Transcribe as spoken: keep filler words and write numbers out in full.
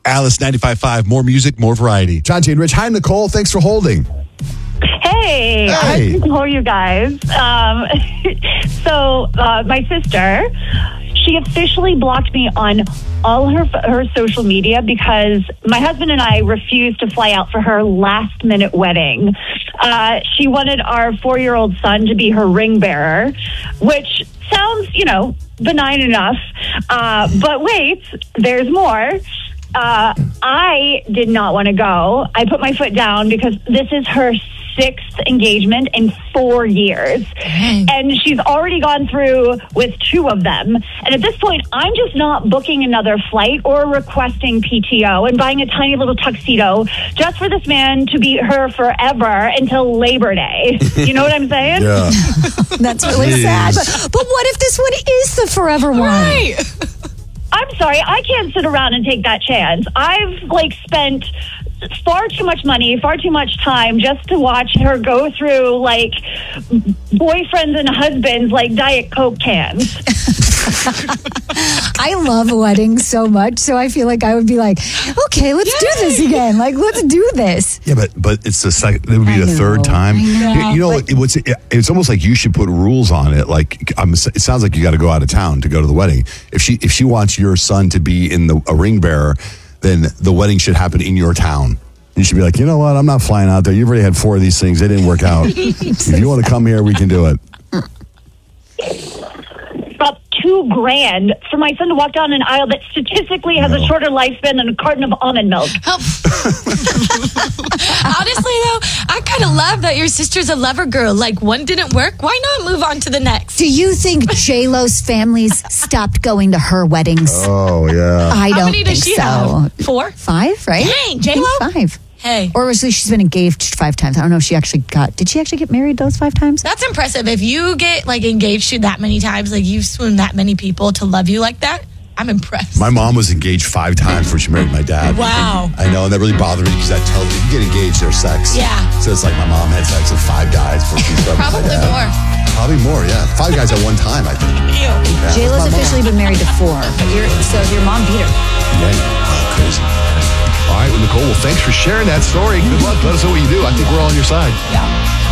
Alice ninety-five point five, more music, more variety. Jonty and Rich. Hi, Nicole. Thanks for holding. Hey, Hey. hello, you guys. Um, so, uh, my sister, she officially blocked me on all her her social media because my husband and I refused to fly out for her last minute wedding. Uh, she wanted our four-year-old son to be her ring bearer, which sounds, you know, benign enough. Uh, but wait, there's more. Uh, I did not want to go. I put my foot down because this is her sixth engagement in four years. Dang. And she's already gone through with two of them. And at this point, I'm just not booking another flight or requesting P T O and buying a tiny little tuxedo just for this man to be her forever until Labor Day. You know what I'm saying? Yeah. That's really Jeez. sad. But, but what if this one is the forever one? Right. I'm sorry, I can't sit around and take that chance. I've like spent far too much money, far too much time just to watch her go through like boyfriends and husbands like Diet Coke cans. I love weddings so much, so I feel like I would be like, okay, let's Yay. do this again. Like, let's do this. Yeah, but but it's the second. It would be I the know, third time. I know, you, you know, but- it, what's it, it's almost like you should put rules on it. Like I'm, it sounds like you got to go out of town to go to the wedding. If she if she wants your son to be in the a ring bearer, then the wedding should happen in your town. You should be like, you know what? I'm not flying out there. You've already had four of these things. They didn't work out. If you want to come here, we can do it. About two grand for my son to walk down an aisle that statistically has a shorter lifespan than a carton of almond milk. Help. Honestly, though, I kind of love that your sister's a lover girl. Like, one didn't work. Why not move on to the next? Do you think J-Lo's families stopped going to her weddings? Oh, yeah. I How don't many think does she so. have? Four? Five, right? Dang, I think J-Lo? Five. Hey. Or was she, she's been engaged five times. I don't know if she actually got, did she actually get married those five times? That's impressive. If you get, like, engaged to that many times, like, you've swooned that many people to love you like that, I'm impressed. My mom was engaged five times before she married my dad. Wow. I know, and that really bothered me because that tells you, you get engaged, there's sex. Yeah. So it's like my mom had sex with five guys before she started with my Probably dad. more. Probably more, yeah. Five guys at one time, I think. Ew. Yeah. J-Lo's officially been married to four. But you're, so your mom beat her. Yeah. Oh, crazy. All right, well, Nicole, well, thanks for sharing that story. Good luck. Let us know what you do. I think we're all on your side. Yeah.